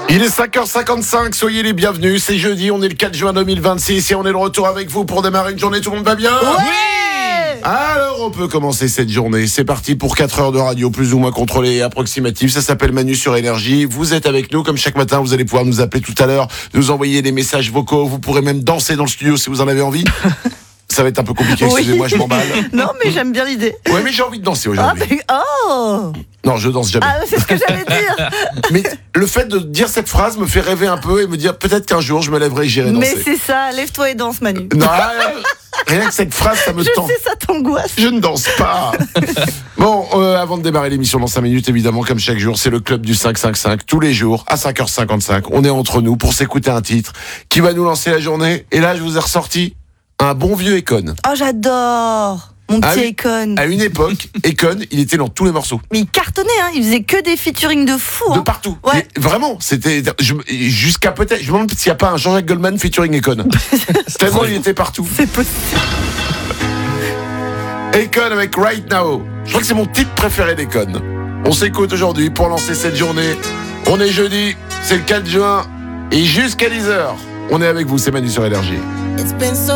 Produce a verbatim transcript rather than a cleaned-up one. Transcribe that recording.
Il est cinq heures cinquante-cinq, soyez les bienvenus, c'est jeudi, on est le quatre juin deux mille vingt-six et on est de retour avec vous pour démarrer une journée, tout le monde va bien ? Oui. Alors on peut commencer cette journée, c'est parti pour quatre heures de radio plus ou moins contrôlée et approximative, ça s'appelle Manu sur Énergie, vous êtes avec nous comme chaque matin, vous allez pouvoir nous appeler tout à l'heure, nous envoyer des messages vocaux, vous pourrez même danser dans le studio si vous en avez envie. Ça va être un peu compliqué, excusez-moi, oui. je m'emballe. Non, mais j'aime bien l'idée. Ouais, mais j'ai envie de danser Ah, aujourd'hui. mais... Oh Non, je danse jamais. Ah, c'est ce que j'allais dire. Mais le fait de dire cette phrase me fait rêver un peu et me dire peut-être qu'un jour je me lèverai et j'irai danser. Mais c'est ça, lève-toi et danse, Manu. Non, rien que cette phrase, ça me Je tend. sais, ça t'angoisse. Je ne danse pas. Bon, euh, avant de démarrer l'émission dans cinq minutes, évidemment, comme chaque jour, c'est le club du cinq cinq cinq. Tous les jours, à cinq heures cinquante-cinq, on est entre nous pour s'écouter un titre qui va nous lancer la journée. Et là, je vous ai ressorti un bon vieux Akon. Oh, j'adore mon petit Ah oui. Akon. À une époque, Akon, il était dans tous les morceaux. Mais il cartonnait, hein. Il faisait que des featuring de fou. De Hein. partout. Ouais. Et vraiment, c'était je- jusqu'à peut-être. Je me demande s'il n'y a pas un Jean-Jacques Goldman featuring Akon. Tellement il était partout. C'est possible. Akon avec Right Now. Je crois que c'est mon titre préféré d'Akon. On s'écoute aujourd'hui pour lancer cette journée. On est jeudi, c'est le quatre juin et jusqu'à dix heures. On est avec vous, c'est Manu sur Énergie. It's been so